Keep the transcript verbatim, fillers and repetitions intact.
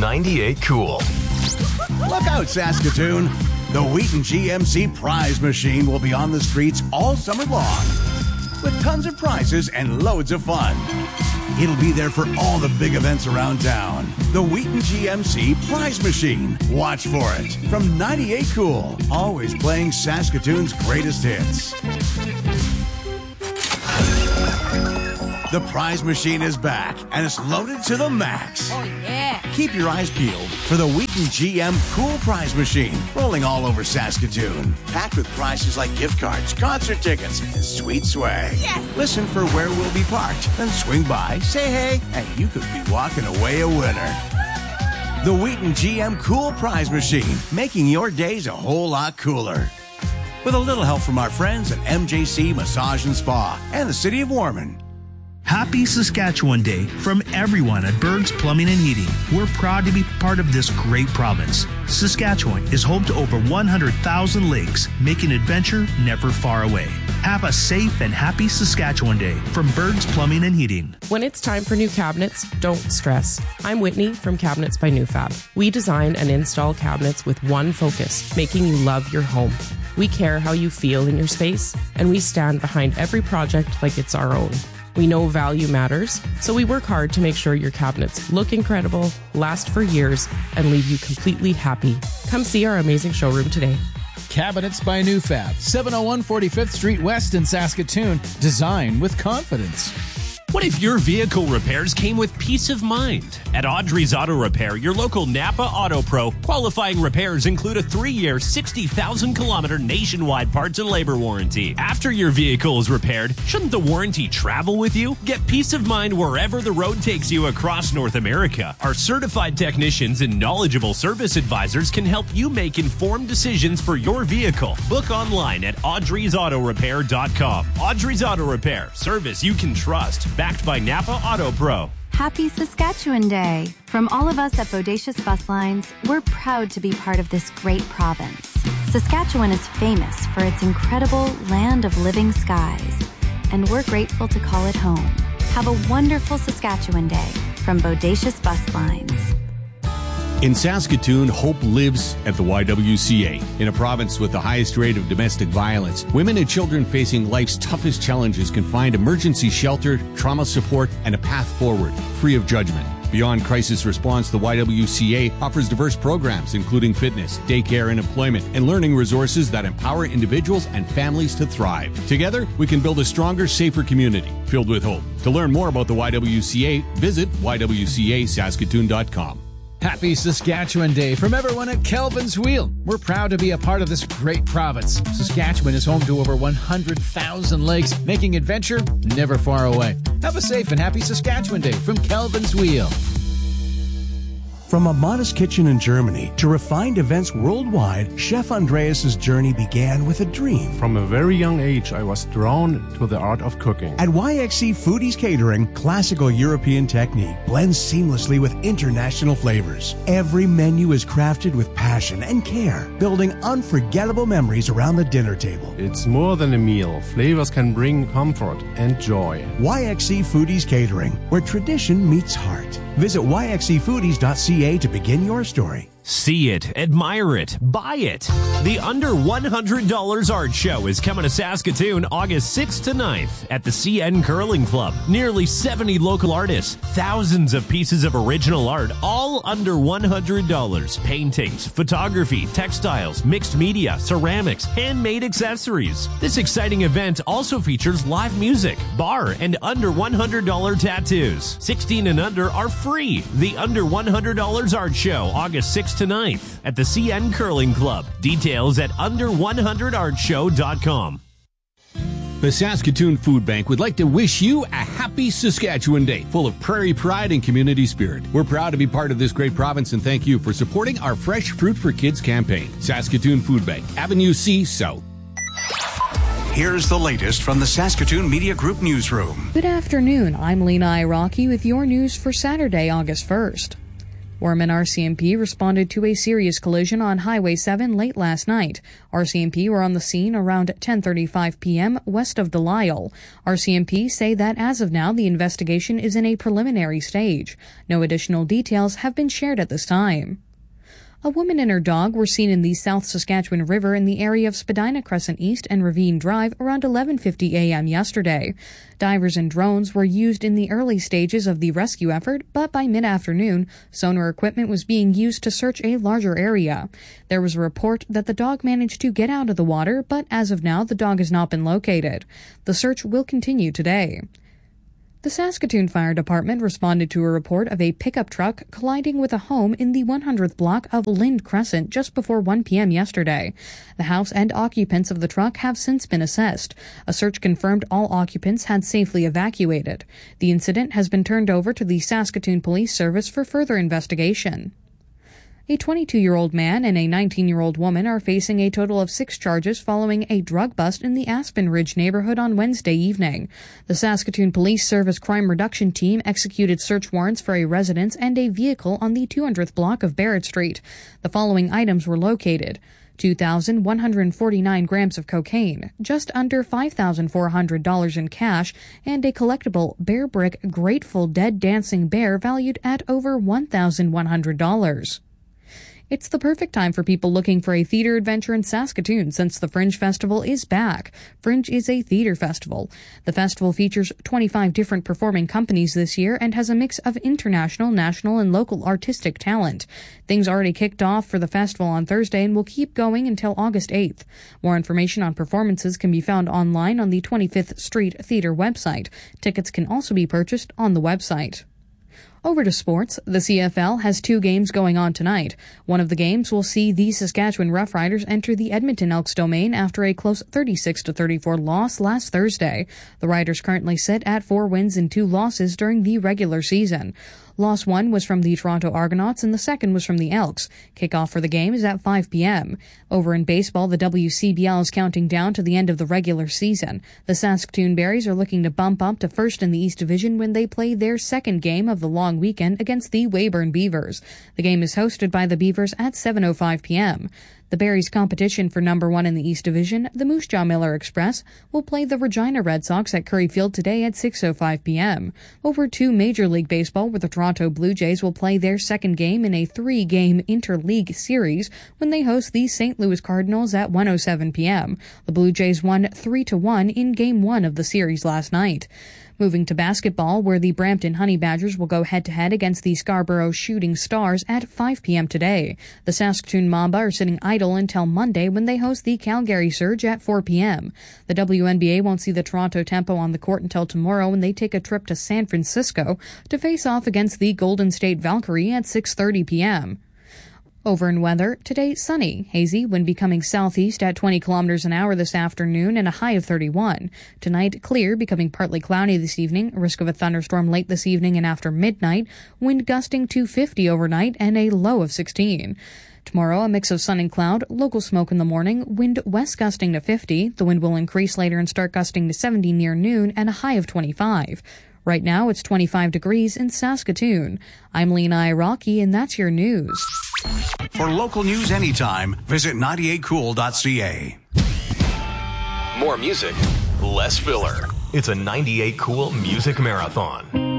ninety-eight Cool. Look out, Saskatoon. The Wheaton G M C prize machine will be on the streets all summer long with tons of prizes and loads of fun. It'll be there for all the big events around town. The Wheaton G M C prize machine. Watch for it. From ninety-eight Cool, always playing Saskatoon's greatest hits. The prize machine is back, and it's loaded to the max. Oh, yeah. Keep your eyes peeled for the Wheaton G M Cool Prize Machine, rolling all over Saskatoon. Packed with prizes like gift cards, concert tickets, and sweet swag. Yes. Listen for where we'll be parked, then swing by, say hey, and you could be walking away a winner. The Wheaton G M Cool Prize Machine, making your days a whole lot cooler. With a little help from our friends at M J C Massage and Spa and the City of Warman. Happy Saskatchewan Day from everyone at Berg's Plumbing and Heating. We're proud to be part of this great province. Saskatchewan is home to over one hundred thousand lakes, making adventure never far away. Have a safe and happy Saskatchewan Day from Berg's Plumbing and Heating. When it's time for new cabinets, don't stress. I'm Whitney from Cabinets by NewFab. We design and install cabinets with one focus, making you love your home. We care how you feel in your space, and we stand behind every project like it's our own. We know value matters, so we work hard to make sure your cabinets look incredible, last for years, and leave you completely happy. Come see our amazing showroom today. Cabinets by NewFab, seven oh one forty-fifth Street West in Saskatoon. Design with confidence. What if your vehicle repairs came with peace of mind? At Audrey's Auto Repair, your local Napa Auto Pro, qualifying repairs include a three-year, sixty thousand kilometer nationwide parts and labor warranty. After your vehicle is repaired, shouldn't the warranty travel with you? Get peace of mind wherever the road takes you across North America. Our certified technicians and knowledgeable service advisors can help you make informed decisions for your vehicle. Book online at audreys auto repair dot com. Audrey's Auto Repair, service you can trust. Backed by Napa Auto Pro. Happy Saskatchewan Day! From all of us at Bodacious Bus Lines, we're proud to be part of this great province. Saskatchewan is famous for its incredible land of living skies, and we're grateful to call it home. Have a wonderful Saskatchewan Day from Bodacious Bus Lines. In Saskatoon, hope lives at the Y W C A. In a province with the highest rate of domestic violence, women and children facing life's toughest challenges can find emergency shelter, trauma support, and a path forward, free of judgment. Beyond crisis response, the Y W C A offers diverse programs, including fitness, daycare, and employment, and learning resources that empower individuals and families to thrive. Together, we can build a stronger, safer community filled with hope. To learn more about the Y W C A, visit y w c a saskatoon dot com. Happy Saskatchewan Day from everyone at Kelvin's Wheel. We're proud to be a part of this great province. Saskatchewan is home to over one hundred thousand lakes, making adventure never far away. Have a safe and happy Saskatchewan Day from Kelvin's Wheel. From a modest kitchen in Germany to refined events worldwide, Chef Andreas' journey began with a dream. From a very young age, I was drawn to the art of cooking. At Y X C Foodies Catering, classical European technique blends seamlessly with international flavors. Every menu is crafted with passion and care, building unforgettable memories around the dinner table. It's more than a meal. Flavors can bring comfort and joy. Y X C Foodies Catering, where tradition meets heart. Visit y x c foodies dot c a to begin your story. See it, admire it, buy it. The Under one hundred dollars Art Show is coming to Saskatoon August sixth to ninth at the C N Curling Club. Nearly seventy local artists, thousands of pieces of original art, all under one hundred dollars. Paintings, photography, textiles, mixed media, ceramics, handmade accessories. This exciting event also features live music, bar, and under one hundred dollars tattoos. sixteen and under are free. The Under one hundred dollars Art Show, August sixth to ninth at the C N Curling Club. Details at under one hundred art show dot com. The Saskatoon Food Bank would like to wish you a happy Saskatchewan Day, full of prairie pride and community spirit. We're proud to be part of this great province and thank you for supporting our Fresh Fruit for Kids campaign. Saskatoon Food Bank, Avenue C South. Here's the latest from the Saskatoon Media Group newsroom. Good afternoon. I'm Lena Iraqi with your news for Saturday, August first. Ormond R C M P responded to a serious collision on Highway seven late last night. R C M P were on the scene around ten thirty-five p.m. west of Delisle. R C M P say that as of now, the investigation is in a preliminary stage. No additional details have been shared at this time. A woman and her dog were seen in the South Saskatchewan River in the area of Spadina Crescent East and Ravine Drive around eleven fifty a.m. yesterday. Divers and drones were used in the early stages of the rescue effort, but by mid-afternoon, sonar equipment was being used to search a larger area. There was a report that the dog managed to get out of the water, but as of now, the dog has not been located. The search will continue today. The Saskatoon Fire Department responded to a report of a pickup truck colliding with a home in the one hundredth block of Lind Crescent just before one p.m. yesterday. The house and occupants of the truck have since been assessed. A search confirmed all occupants had safely evacuated. The incident has been turned over to the Saskatoon Police Service for further investigation. A twenty-two-year-old man and a nineteen-year-old woman are facing a total of six charges following a drug bust in the Aspen Ridge neighborhood on Wednesday evening. The Saskatoon Police Service Crime Reduction Team executed search warrants for a residence and a vehicle on the two hundredth block of Barrett Street. The following items were located: two thousand one hundred forty-nine grams of cocaine, just under five thousand four hundred dollars in cash, and a collectible Bear Brick Grateful Dead dancing bear valued at over one thousand one hundred dollars. It's the perfect time for people looking for a theater adventure in Saskatoon since the Fringe Festival is back. Fringe is a theater festival. The festival features twenty-five different performing companies this year and has a mix of international, national, and local artistic talent. Things already kicked off for the festival on Thursday and will keep going until August eighth. More information on performances can be found online on the twenty-fifth Street Theater website. Tickets can also be purchased on the website. Over to sports. The C F L has two games going on tonight. One of the games will see the Saskatchewan Roughriders enter the Edmonton Elks domain after a close thirty-six to thirty-four loss last Thursday. The Riders currently sit at four wins and two losses during the regular season. Loss one was from the Toronto Argonauts and the second was from the Elks. Kickoff for the game is at five p.m. Over in baseball, the W C B L is counting down to the end of the regular season. The Saskatoon Berries are looking to bump up to first in the East Division when they play their second game of the long weekend against the Weyburn Beavers. The game is hosted by the Beavers at seven oh five p.m. The Berries' competition for number one in the East Division, the Moose Jaw Miller Express, will play the Regina Red Sox at Curry Field today at six oh five p.m. Over to Major League Baseball, where the Toronto Blue Jays will play their second game in a three-game interleague series when they host the Saint Louis Cardinals at one oh seven p.m. The Blue Jays won three to one in Game one of the series last night. Moving to basketball, where the Brampton Honey Badgers will go head-to-head against the Scarborough Shooting Stars at five p.m. today. The Saskatoon Mamba are sitting idle until Monday when they host the Calgary Surge at four p.m. The W N B A won't see the Toronto Tempo on the court until tomorrow when they take a trip to San Francisco to face off against the Golden State Valkyrie at six thirty p.m. Over in weather, today sunny, hazy, wind becoming southeast at twenty kilometers an hour this afternoon and a high of thirty-one. Tonight, clear, becoming partly cloudy this evening, risk of a thunderstorm late this evening and after midnight, wind gusting to fifty overnight and a low of sixteen. Tomorrow, a mix of sun and cloud, local smoke in the morning, wind west gusting to fifty. The wind will increase later and start gusting to seventy near noon and a high of twenty-five. Right now, it's twenty-five degrees in Saskatoon. I'm Lena Iraqi, and that's your news. For local news anytime, visit ninety-eight cool dot c a. More music, less filler. It's a ninety-eight Cool Music Marathon.